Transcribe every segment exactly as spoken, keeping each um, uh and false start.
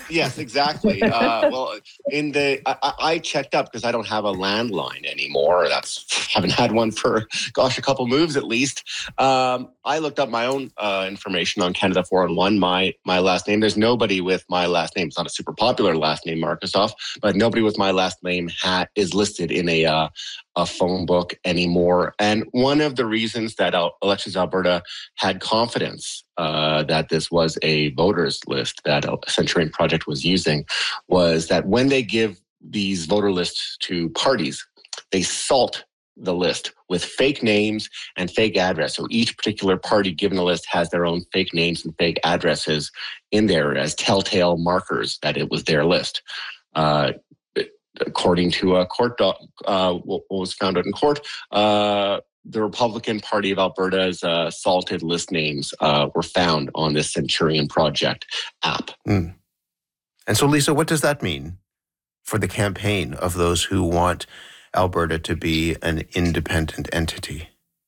Yes, exactly. Uh, well, in the I, I I checked up because I don't have a landline anymore. That's haven't had one for gosh a couple moves at least. Um, I looked up my own uh, information on Canada four oh one. My my last name. There's nobody with my last name. It's not a super popular last name, Markusoff, but nobody with my last name ha- is listed in a uh, a phone book anymore. And one of the reasons that uh, Elections Alberta had confidence uh, that this was a voters list that Centurion Project was using was that when they give these voter lists to parties, they salt the list with fake names and fake address. So each particular party given the list has their own fake names and fake addresses in there as telltale markers that it was their list. Uh, according to a court, doc, uh, what was found out in court, uh, the Republican Party of Alberta's uh, salted list names uh, were found on this Centurion Project app. Mm. And so, Lisa, what does that mean for the campaign of those who want Alberta to be an independent entity?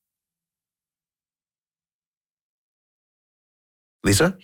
Lisa?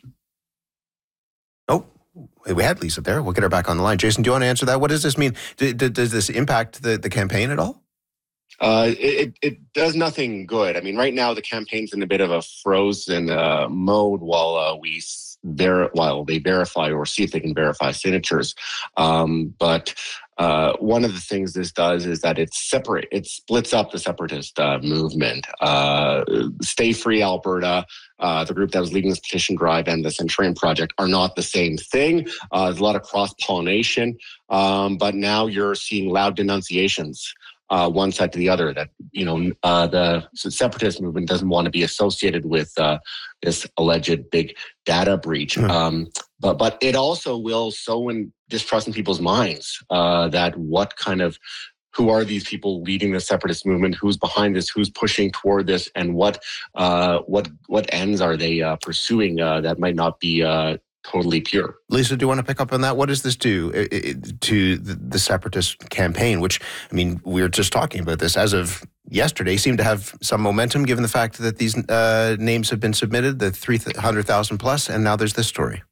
Oh, we had Lisa there. We'll get her back on the line. Jason, do you want to answer that? What does this mean? D- d- does this impact the, the campaign at all? Uh, it, it does nothing good. I mean, right now the campaign's in a bit of a frozen uh, mode while uh, we ver- while they verify or see if they can verify signatures. Um, but uh, one of the things this does is that it separate it splits up the separatist uh, movement. Uh, Stay Free Alberta, uh, the group that was leading this petition drive, and the Centurion Project are not the same thing. Uh, there's a lot of cross pollination, um, but now you're seeing loud denunciations. Uh, one side to the other, that, you know, uh, the separatist movement doesn't want to be associated with uh, this alleged big data breach. Mm. Um, but but it also will sow in distrust in people's minds uh, that what kind of, who are these people leading the separatist movement? Who's behind this? Who's pushing toward this? And what uh, what what ends are they uh, pursuing uh, that might not be uh, totally pure? Lisa, do you want to pick up on that? What does this do to the separatist campaign, which, I mean, we were just talking about this as of yesterday, seemed to have some momentum given the fact that these uh, names have been submitted, the three hundred thousand plus, and now there's this story.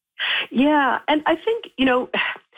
Yeah, and I think, you know,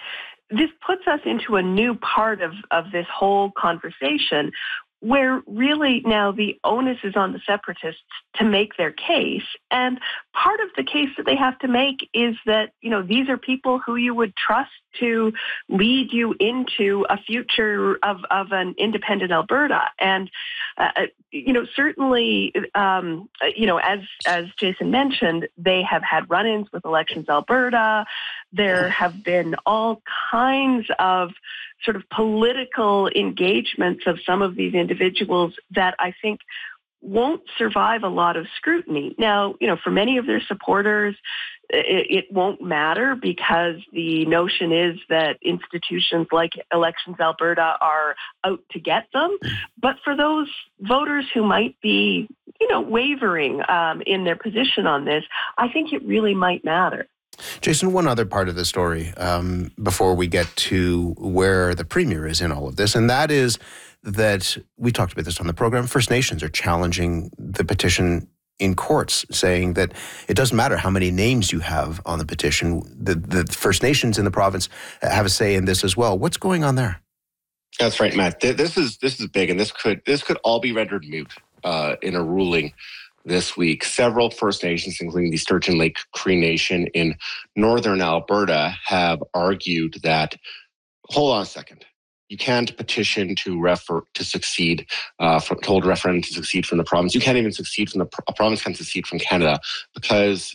this puts us into a new part of, of this whole conversation where really now the onus is on the separatists to make their case. And part of the case that they have to make is that, you know, these are people who you would trust to lead you into a future of, of an independent Alberta. And, uh, you know, certainly, um, you know, as, as Jason mentioned, they have had run-ins with Elections Alberta. There have been all kinds of sort of political engagements of some of these individuals that I think won't survive a lot of scrutiny. Now, you know, for many of their supporters, it, it won't matter because the notion is that institutions like Elections Alberta are out to get them. But for those voters who might be, you know, wavering um, in their position on this, I think it really might matter. Jason, one other part of the story um, before we get to where the Premier is in all of this, and that is that we talked about this on the program. First Nations are challenging the petition in courts, saying that it doesn't matter how many names you have on the petition. The, the First Nations in the province have a say in this as well. What's going on there? That's right, Matt. This is this is big, and this could this could all be rendered moot uh, in a ruling this week. Several First Nations, including the Sturgeon Lake Cree Nation in northern Alberta, have argued that, hold on a second, you can't petition to refer to succeed, uh, from, to hold a referendum to succeed from the province. You can't even succeed from the a province can't succeed from Canada because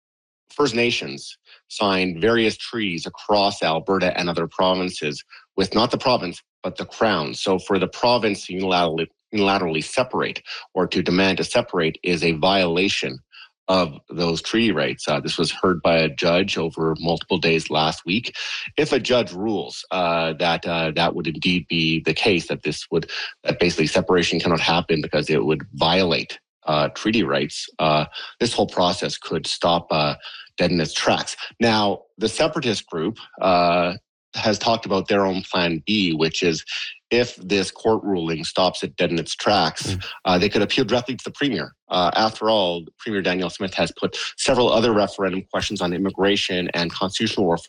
First Nations signed various treaties across Alberta and other provinces with not the province, but the Crown. So for the province to unilaterally unilaterally separate or to demand to separate is a violation of those treaty rights. Uh, this was heard by a judge over multiple days last week. If a judge rules uh, that uh, that would indeed be the case, that this would, that basically separation cannot happen because it would violate uh, treaty rights, uh, this whole process could stop uh, dead in its tracks. Now, the separatist group uh, has talked about their own plan B, which is if this court ruling stops it dead in its tracks, mm. uh, they could appeal directly to the Premier. Uh, after all, Premier Danielle Smith has put several other referendum questions on immigration and constitutional reform